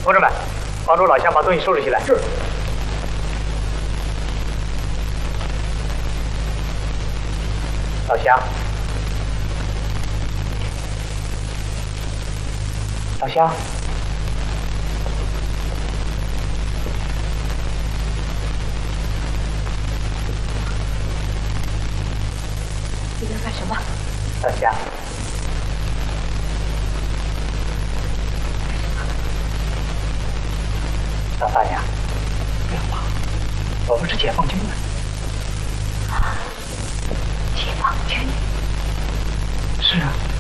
同志们，帮助老乡把东西收拾起来。是。老乡，老乡， 你在干什么？ 老乡，老大娘，不要怕，我们是解放军的。 解放军？ 是啊。